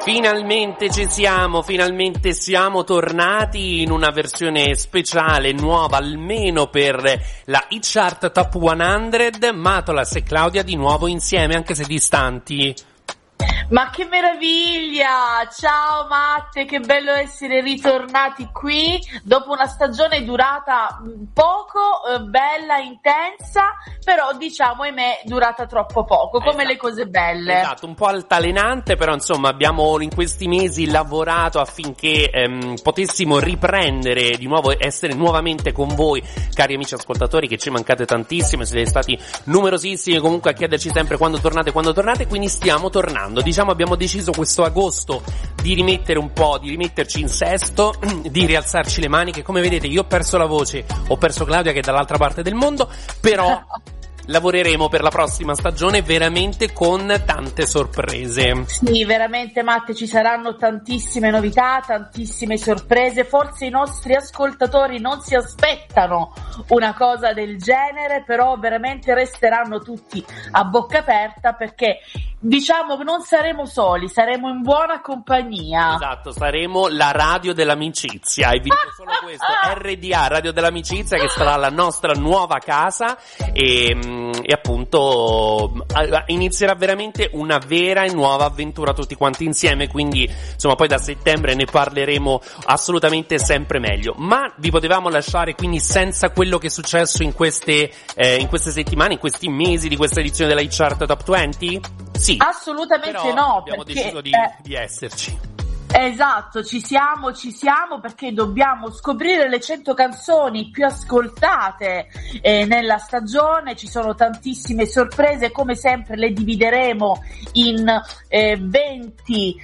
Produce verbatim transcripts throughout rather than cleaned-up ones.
Finalmente ci siamo, finalmente siamo tornati in una versione speciale, nuova almeno per la Hit Chart Top cento, Matolas e Claudia di nuovo insieme anche se distanti. Ma che meraviglia! Ciao Matte, che bello essere ritornati qui dopo una stagione durata poco, eh, bella, intensa, però diciamo ahimè durata troppo poco, come esatto. Le cose belle. Esatto, un po' altalenante, però insomma abbiamo in questi mesi lavorato affinché ehm, potessimo riprendere di nuovo, essere nuovamente con voi, cari amici ascoltatori, che ci mancate tantissimo, siete stati numerosissimi comunque a chiederci sempre quando tornate, quando tornate, quindi stiamo tornando. Diciamo abbiamo deciso questo agosto di rimettere un po', di rimetterci in sesto, di rialzarci le maniche. Come vedete io ho perso la voce, ho perso Claudia che è dall'altra parte del mondo, però lavoreremo per la prossima stagione veramente con tante sorprese. Sì, veramente Matte, ci saranno tantissime novità, tantissime sorprese, forse i nostri ascoltatori non si aspettano una cosa del genere, però veramente resteranno tutti a bocca aperta perché diciamo che non saremo soli, saremo in buona compagnia. Esatto, saremo la radio dell'amicizia, e vi dico solo questo, R D A, Radio dell'Amicizia, che sarà la nostra nuova casa e e appunto inizierà veramente una vera e nuova avventura tutti quanti insieme, quindi insomma poi da settembre ne parleremo assolutamente sempre meglio. Ma vi potevamo lasciare quindi senza quello che è successo in queste eh, in queste settimane, in questi mesi di questa edizione della Hit Chart Top venti? Sì, assolutamente però no, abbiamo perché, deciso di, eh... di esserci. Esatto, ci siamo, ci siamo perché dobbiamo scoprire le cento canzoni più ascoltate eh, nella stagione. Ci sono tantissime sorprese, come sempre le divideremo in eh, venti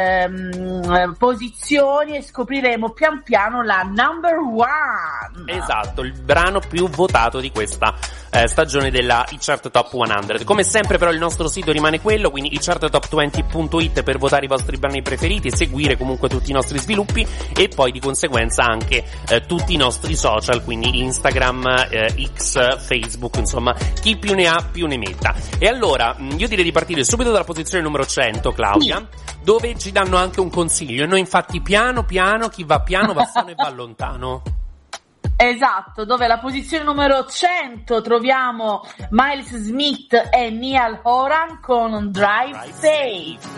ehm, posizioni e scopriremo pian piano la number one. Esatto, il brano più votato di questa eh, stagione della Hit Chart Top cento. Come sempre però il nostro sito rimane quello, quindi hit chart top venti punto it per votare i vostri brani preferiti, seguire comunque tutti i nostri sviluppi e poi di conseguenza anche eh, tutti i nostri social, quindi Instagram, eh, X, Facebook, insomma chi più ne ha più ne metta. E allora io direi di partire subito dalla posizione numero cento, Claudia, sì, dove ci danno anche un consiglio, e noi infatti piano piano, chi va piano va sano e va lontano. Esatto, dove alla posizione numero cento troviamo Miles Smith e Niall Horan con Drive Safe.